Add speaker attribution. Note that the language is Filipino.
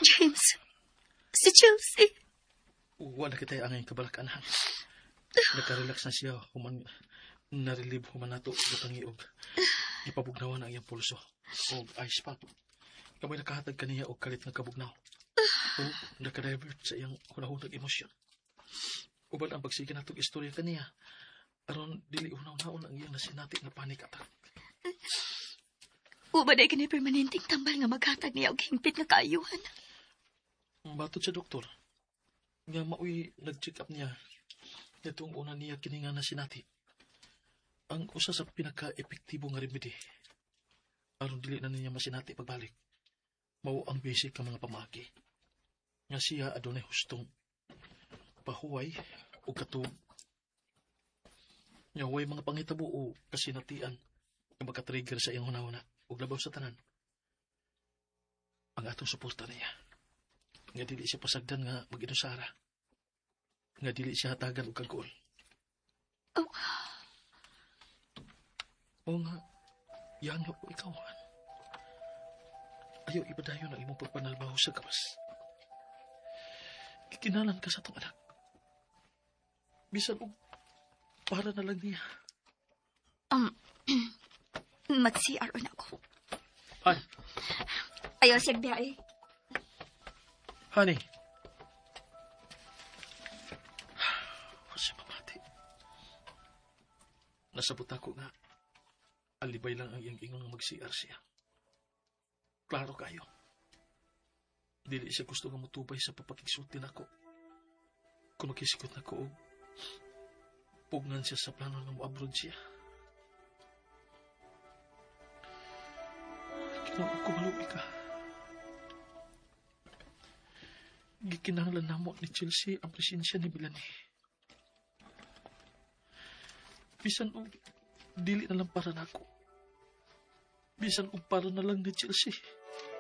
Speaker 1: James, si Chelsea.
Speaker 2: Wala kita ang kabalak, anak. Nakarelax na siya, human narilib human nato gipangiog. Gipabugnawan ang iyang pulso. O ice pack. Kamay nakahatag kaniya og kalit nga kabugnaw. O nakadivert sa iyang hunahunag emosyon. Uban ang pagsige natong istorya kaniya. Aron dili unaw-naon ang iyang nasinati nga panic attack.
Speaker 1: Uban ay kini permanenteng tambal nga maghatag niya og hingpit nga kaayuhan.
Speaker 2: Batod sa doktor, nga maoy nag-check up niya. Itong una niya kini nga nasinati. Ang usa sa pinaka-epektibo nga remedy aron dili na niya masinati pagbalik. Mao ang basic ka mga pamagi. Nga siya adunay hustong pahuway o katub. Nga way mga pangitabo o kasinatian nga makatrigger sa iyang hunahuna o labaw sa tanan. Ang atong suporta niya. Nga dili siya pasagdan nga mag-inusara. Nga dili siya hatagan o kagol.
Speaker 1: Oh.
Speaker 2: O nga, yangyo po ikaw. Ayaw ibadayon ang imong pagpanalbaho sa gawas. Kikinalan ka sa itong anak. Bisan o, para na lang niya.
Speaker 1: Mag-CR na ako.
Speaker 2: Han,
Speaker 1: Ayaw siyang biyay.
Speaker 2: honey. Kasi mamati. Nasabot ako nga. Alibay lang ang iyang ingon nga mag-CR siya. Klaro kayo. Dili siya gusto nga mutubay sa papakigsultin ako. Kung makisikot na ko, pugnan siya sa plano nga mo-abroad siya. Kinawa ko maluwi ka. Gikinahanglan na mo ni Chelsea ang presensya ni Melanie. Bisan o, dili na lang para na ako. Bisan o para na lang ni Chelsea.